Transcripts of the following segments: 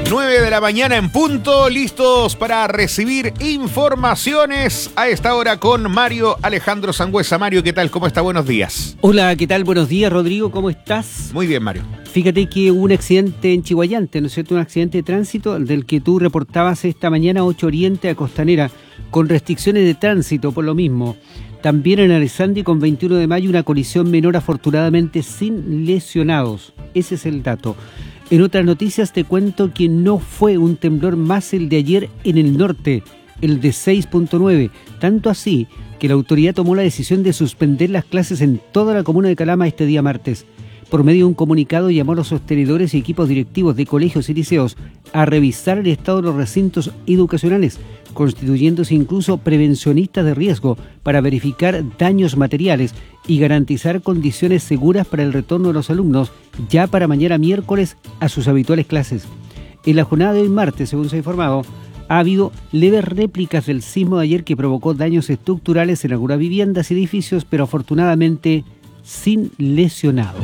9 de la mañana en punto, listos para recibir informaciones a esta hora con Mario Alejandro Sangüesa. Mario, ¿qué tal? ¿Cómo está? Buenos días. Hola, ¿qué tal? Buenos días, Rodrigo, ¿cómo estás? Muy bien, Mario. Fíjate que hubo un accidente en Chihuayante, ¿no es cierto? Un accidente de tránsito del que tú reportabas esta mañana, 8 Oriente a Costanera, con restricciones de tránsito por lo mismo. También en Arizandi, con 21 de mayo, una colisión menor, afortunadamente sin lesionados. Ese es el dato. En otras noticias te cuento que no fue un temblor más el de ayer en el norte, el de 6.9, tanto así que la autoridad tomó la decisión de suspender las clases en toda la comuna de Calama este día martes. Por medio de un comunicado llamó a los sostenedores y equipos directivos de colegios y liceos a revisar el estado de los recintos educacionales, constituyéndose incluso prevencionistas de riesgo para verificar daños materiales y garantizar condiciones seguras para el retorno de los alumnos ya para mañana miércoles a sus habituales clases. En la jornada de hoy martes, según se ha informado, ha habido leves réplicas del sismo de ayer que provocó daños estructurales en algunas viviendas y edificios, pero afortunadamente sin lesionados.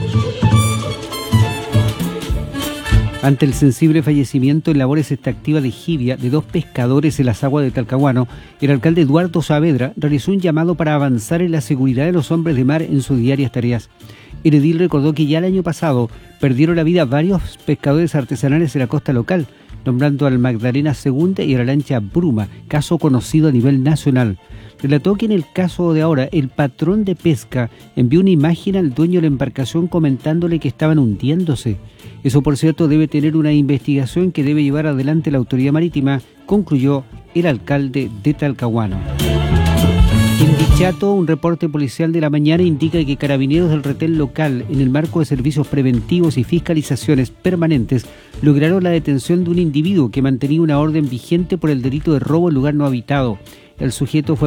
Ante el sensible fallecimiento en labores extractivas de jibia de 2 pescadores en las aguas de Talcahuano, el alcalde Eduardo Saavedra realizó un llamado para avanzar en la seguridad de los hombres de mar en sus diarias tareas. El edil recordó que ya el año pasado perdieron la vida varios pescadores artesanales en la costa local, nombrando al Magdalena II y a la lancha Bruma, caso conocido a nivel nacional. Relató que en el caso de ahora, el patrón de pesca envió una imagen al dueño de la embarcación comentándole que estaban hundiéndose. Eso, por cierto, debe tener una investigación que debe llevar adelante la autoridad marítima, concluyó el alcalde de Talcahuano. En Dichato, un reporte policial de la mañana indica que carabineros del retén local, en el marco de servicios preventivos y fiscalizaciones permanentes, lograron la detención de un individuo que mantenía una orden vigente por el delito de robo en lugar no habitado. El sujeto fue